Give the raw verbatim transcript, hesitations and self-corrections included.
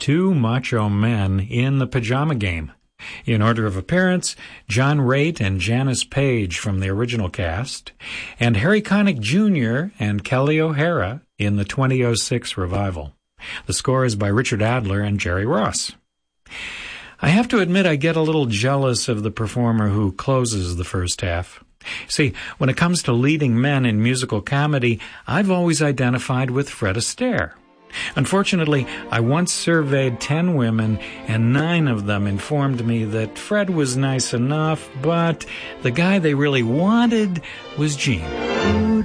two macho men in the pajama game. In order of appearance, John Raitt and Janice Page from the original cast, and Harry Connick Junior and Kelly O'Hara in the two thousand six revival. The score is by Richard Adler and Jerry Ross. I have to admit I get a little jealous of the performer who closes the first half. See, when it comes to leading men in musical comedy, I've always identified with Fred Astaire. Unfortunately, I once surveyed ten women, and nine of them informed me that Fred was nice enough, but the guy they really wanted was Gene.